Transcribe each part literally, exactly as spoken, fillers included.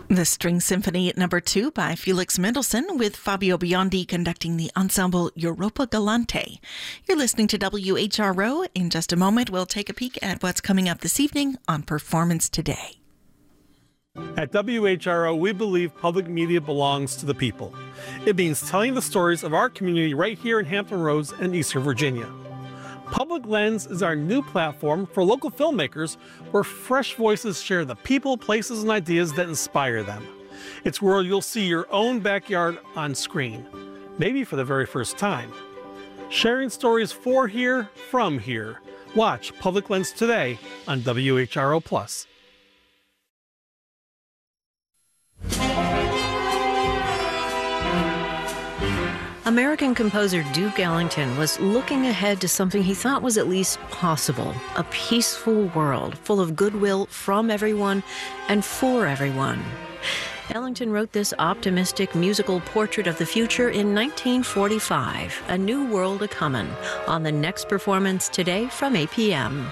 The String Symphony Number two by Felix Mendelssohn, with Fabio Biondi conducting the ensemble Europa Galante. You're listening to W H R O. In just a moment, we'll take a peek at what's coming up this evening on Performance Today. At W H R O, we believe public media belongs to the people. It means telling the stories of our community right here in Hampton Roads and Eastern Virginia. Public Lens is our new platform for local filmmakers where fresh voices share the people, places, and ideas that inspire them. It's where you'll see your own backyard on screen, maybe for the very first time. Sharing stories for here, from here. Watch Public Lens today on W H R O Plus. American composer Duke Ellington was looking ahead to something he thought was at least possible, a peaceful world full of goodwill from everyone and for everyone. Ellington wrote this optimistic musical portrait of the future in nineteen forty-five, A New World A-Comin', on the next Performance Today from eight p.m.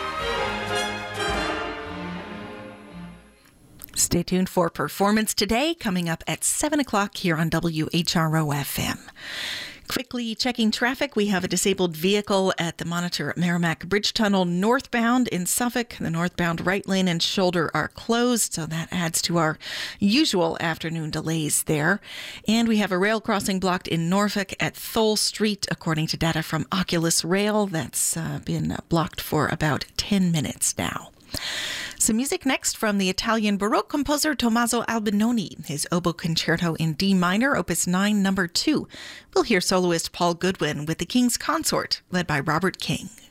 Stay tuned for Performance Today, coming up at seven o'clock here on W H R O F M. Quickly checking traffic, we have a disabled vehicle at the Monitor Merrimack Bridge Tunnel northbound in Suffolk. The northbound right lane and shoulder are closed, so that adds to our usual afternoon delays there. And we have a rail crossing blocked in Norfolk at Thole Street, according to data from Oculus Rail. That's uh, been blocked for about ten minutes now. Some music next from the Italian Baroque composer Tommaso Albinoni, his oboe concerto in D minor, opus nine, number two. We'll hear soloist Paul Goodwin with the King's Consort, led by Robert King.